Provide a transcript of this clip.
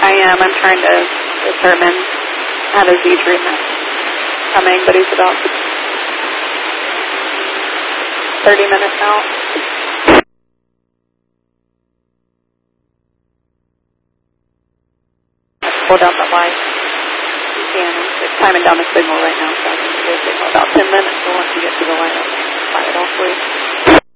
I am. I'm trying to determine how to Z treatment coming, but he's about 30 minutes out. Pull down the light. It's timing down the signal right now, so I can see the signal about 10 minutes, so once you get to the light, I'll fire it off for you.